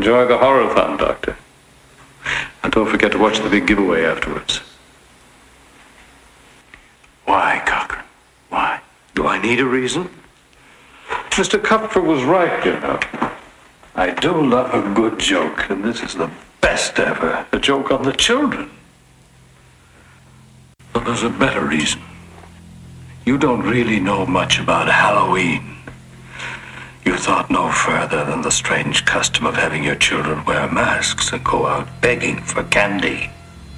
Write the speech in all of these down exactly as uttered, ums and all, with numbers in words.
Enjoy the horror-thon, Doctor. And don't forget to watch the big giveaway afterwards. Why, Cochran? Why? Do I need a reason? Mister Kupfer was right, you know. I do love a good joke, and this is the best ever. A joke on the children. But there's a better reason. You don't really know much about Halloween. You thought no further than the strange custom of having your children wear masks and go out begging for candy.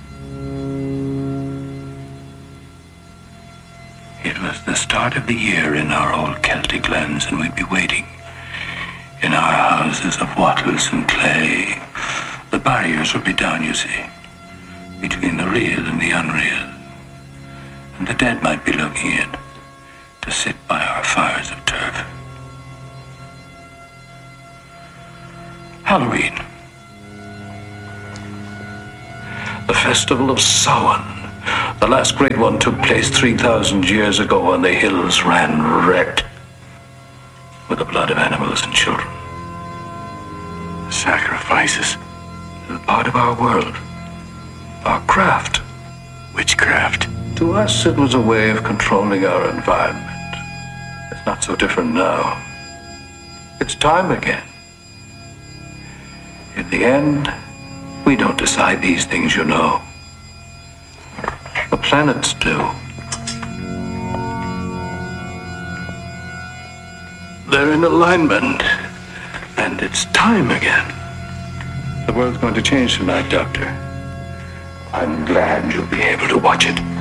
It was the start of the year in our old Celtic lands, and we'd be waiting in our houses of wattles and clay. The barriers would be down, you see, between the real and the unreal. And the dead might be looking in to sit by our fires of turf. Halloween. The festival of Samhain. The last great one took place three thousand years ago, and the hills ran red with the blood of animals and children. Sacrifices. They're part of our world. Our craft. Witchcraft. To us, it was a way of controlling our environment. It's not so different now. It's time again. In the end, we don't decide these things, you know. The planets do. They're in alignment, and it's time again. The world's going to change tonight, Doctor. I'm glad you'll be able to watch it.